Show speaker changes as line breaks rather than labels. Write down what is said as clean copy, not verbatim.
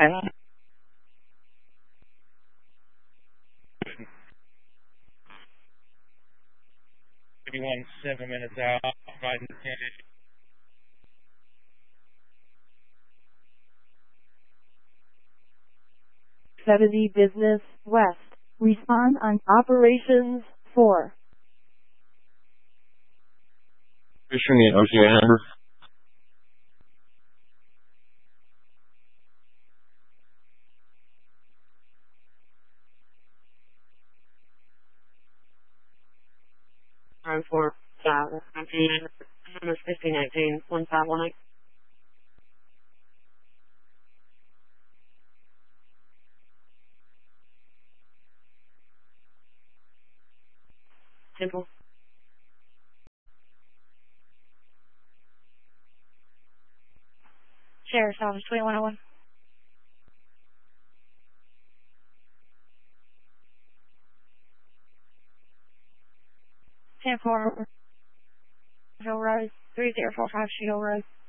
31, 7 minutes out, riding 10.
70 Business West. Respond on Operations 4.
Fishing the Oceander.
Time for 19, 1519, 1518. Temple.
Sheriff's Office 2101. Ten 4 Hill Road, 3045 Hill Road.